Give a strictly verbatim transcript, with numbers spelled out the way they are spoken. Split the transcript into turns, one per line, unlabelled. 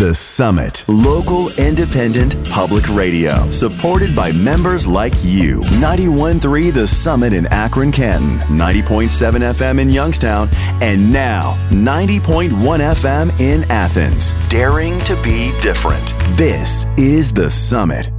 The Summit, local, independent, public radio, supported by members like you. ninety-one point three The Summit in Akron, Canton, ninety point seven F M in Youngstown, and now ninety point one F M in Athens. Daring to be different. This is The Summit.